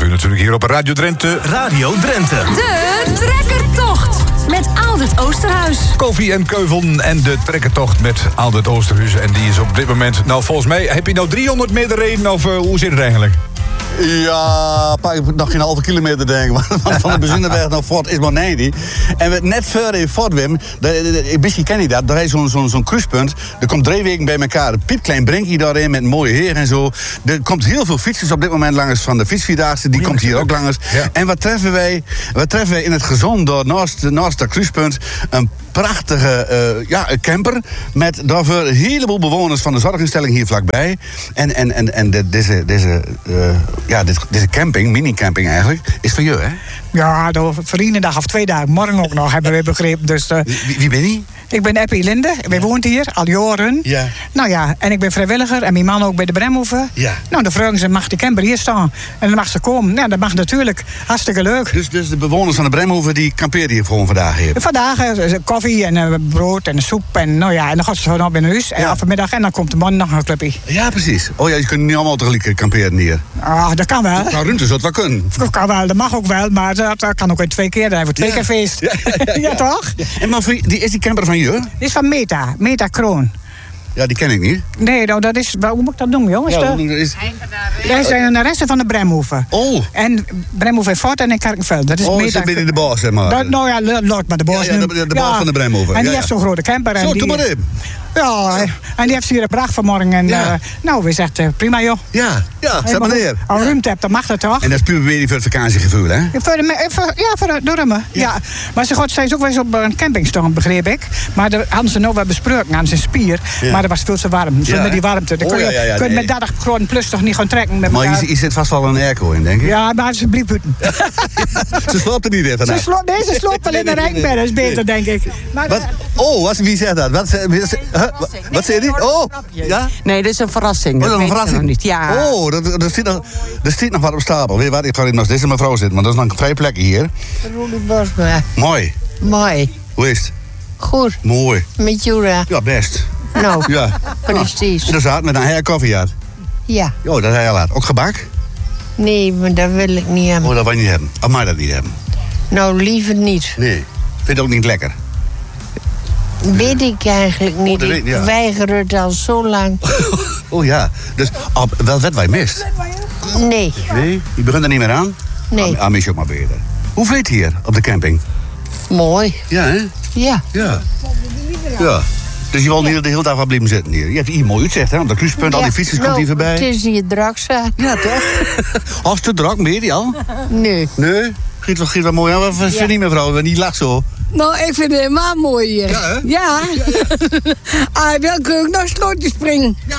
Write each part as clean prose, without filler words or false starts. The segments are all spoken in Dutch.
uur natuurlijk hier op Radio Drenthe. Radio Drenthe. De trekkertocht met Aldert Oosterhuis. Koffie en Keuvel en de trekkertocht met Aldert Oosterhuis. En die is op dit moment, nou volgens mij, heb je nou 300 meter reden of hoe zit het eigenlijk? Ja, nog geen halve kilometer denk ik. Want van de Bezinnenweg naar Fort is maar 90. En we net voor in Fort, Wim, misschien ken je dat, daar is zo'n kruispunt. Er komt 3 weken bij elkaar. Een piepklein brinkje daarin met een mooie heer en zo. Er komt heel veel fietsers op dit moment langs van de fietsvierdaagse. Die komt hier ook langs. Ja. En wat treffen wij in het gezond door naast dat kruispunt? Een prachtige camper met daarvoor een heleboel bewoners van de zorginstelling hier vlakbij. En deze camping, mini-camping eigenlijk, is van je, hè? Ja, voor 1 dag of 2 dagen. Morgen ook nog, hebben we begrepen. Dus, wie ben je? Ik ben Eppie Linde. Wij woont hier al jaren. Ja. Nou ja, en ik ben vrijwilliger. En mijn man ook bij de Bremhoeve. Ja. Nou, dan vragen ze, mag de camper hier staan? En dan mag ze komen. Nou, dat mag natuurlijk. Hartstikke leuk. Dus de bewoners van de Bremhoeve, die kamperen hier gewoon vandaag hier? Vandaag koffie en brood en soep. En, nou ja, en dan gaat ze vanaf in huis. Ja. En vanmiddag. En dan komt de man nog een clubje. Ja, precies. Oh ja, je kunt niet allemaal tegelijk kamperen hier. Ah, dat kan wel. Nou, ruimte zou het wel kunnen. Dat kan wel, dat mag ook wel. Maar dat kan ook in 2 keer. Dan hebben we 2 keer feest. Ja, toch? Ja. En maar is die camper van je? Die is van Meta Kroon. Ja, die ken ik niet. Nee, nou, dat is... Hoe moet ik dat noemen, jongens? Ja, dat zijn de resten van de Bremhoeve. Oh. En Bremhoeve in Fort en in Kerkenveld. Dat is Meta... zit binnen de baas, zeg maar. Nou ja, Lord, maar de baas... Ja, de baas van de Bremhoeve. En die heeft zo'n grote camper. Zo, doe maar in. Ja, en die heeft ze hier gebracht vanmorgen. En nou, we zeggen prima, joh. Ja, zet maar neer. Als je ruimte hebt, dan mag dat toch? En dat is puur weer voor het vakantiegevoel, hè? Voor de rummen, ja. Maar ze zijn ook wel eens op een camping staan, begreep ik. Maar daar hadden ze nog wel besproken aan zijn spier. Ja. Maar dat was veel te warm. Met die warmte. Dan kun je met 30 graden plus toch niet gaan trekken met elkaar. Maar je zit vast wel een airco in, denk ik? Ja, maar ze bliep buiten. Ze sloopt er niet even naar. Ze sloopt wel in de Rijnberg, dat is beter, denk ik. Maar, wie zegt dat? Wat zei die? Oh, ja? Nee, dat is een verrassing. Dat is een verrassing? Nog niet. Ja. Oh, er zit nog wat op stapel. Weet je wat? Ik ga even naast deze mevrouw zitten, want dat is nog 2 plekken hier. Roelie Bosma. Mooi. Hoe is het? Goed. Mooi. Met Jura. Ja, best. Nou, ja. precies. En dat zat met een her koffie uit. Ja. Oh, dat hij al laat. Ook gebak? Nee, maar dat wil ik niet hebben. Oh, dat wil je niet hebben. Of mag je dat niet hebben? Nou, liever niet. Nee. Vind je het ook niet lekker? Weet ik eigenlijk niet. Ik weiger het al zo lang. Oh ja. Dus wel wat wij mist? Nee. Nee? Je begint er niet meer aan? Nee. Mis je ook maar beter. Hoe vind je het hier op de camping? Mooi. Ja, hè? Ja. Ja. Dus je wil niet de hele dag wat blijven zitten hier. Je hebt hier mooi uitzicht, hè? Op dat kruispunt, al die fietsers komt hier voorbij. Het is hier drak, zeg. Ja, toch? Als het drak, meer die al? Nee. Nee? Giet wel mooi aan. Wat vind je niet, mevrouw? Die lacht zo. Nou, ik vind het helemaal mooi hier. Ja, hè? Ja. Dan kun ik nog slootjes springen. Ja.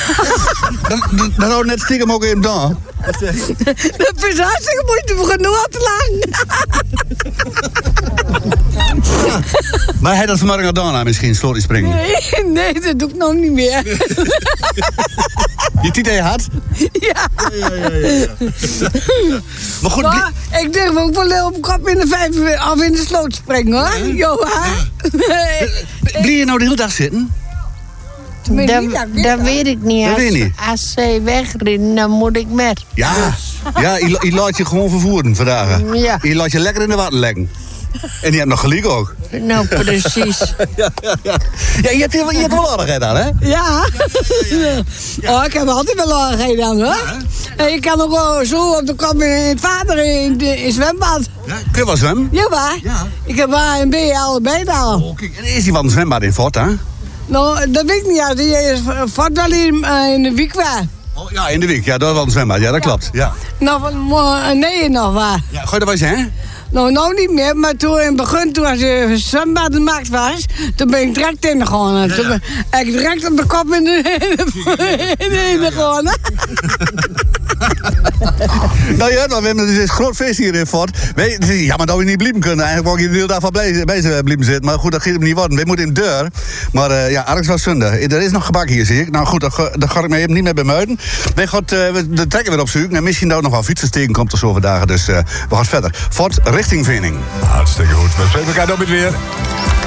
Dan hou net stiekem ook even dan. Dat is hartstikke moeite voor genoeg te lang. Ja. Maar hij dat vanmorgen al daarna misschien slootjes springen? Nee, dat doe ik nog niet meer. Je tiet hij hard? Ja. Maar goed, ik durf ook wel op kop in de 5 of in de sloot springen, hoor. Johan. Blijf je nou de hele dag zitten? Dat weet ik niet. Dat weet je niet. Als zij wegrennen, dan moet ik met. Ja, je laat je gewoon vervoeren vandaag. Ja. Je laat je lekker in de water leggen. En je hebt nog gelijk ook. Nou, precies. Ja, je hebt wel aardigheid aan, hè? Ja. Oh, ik heb altijd wel aardigheid aan, hoor. En je kan ook wel zo op de kop met het water in het zwembad. Ja, kun je wel zwemmen? Jawel. Ja. Ik heb A en B allebei al. Oh, kijk, en is die van een zwembad in Fort, hè? Nou, dat weet ik niet. Ja. Die is Fort wel in de week waar. Oh, ja, in de week. Ja, dat is wel een zwembad. Ja, dat klopt. Ja. Nou, nee, nog waar. Ja, ga je erbij zijn? Nou niet meer, maar toen in het begin, toen als je zwembad de markt was, toen ben ik direct in gegaan. Toen ben ik direct op de kop in de gewoon. Nou ja, we hebben dus een groot feest hier in Fort. Ja, maar dat we niet blijven kunnen. Eigenlijk wou ik de hele dag van bij ze blijven zitten. Maar goed, dat gaat hem niet worden. We moeten in de deur. Maar ergens was zondag. Er is nog gebak hier, zie ik. Nou goed, dat ga ik me even niet meer bemuiden. We gaan de trekken weer opzoeken. En misschien dat er nog wel fietsers tegenkomt of zo vandaag. Dus we gaan verder. Fort richting Vening. Hartstikke goed. We spreken elkaar dan weer.